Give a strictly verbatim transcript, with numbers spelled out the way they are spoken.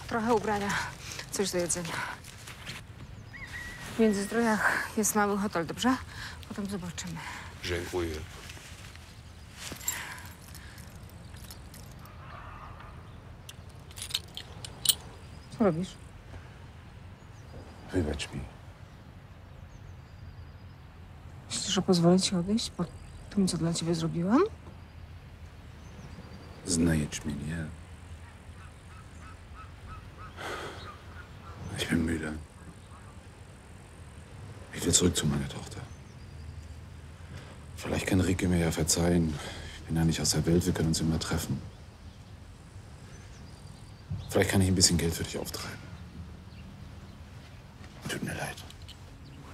Trochę ubrania, coś do jedzenia. W Międzyzdrojach jest mały hotel, dobrze? Potem zobaczymy. Dziękuję. Co robisz? Wybacz mi. Myślisz, że pozwolę ci odejść po tym, co dla ciebie zrobiłam? Znajdź mnie. Ich bin müde. Ich will zurück zu meiner Tochter. Vielleicht kann Rike mir ja verzeihen. Ich bin ja nicht aus der Welt, wir können uns immer treffen. Vielleicht kann ich ein bisschen Geld für dich auftreiben.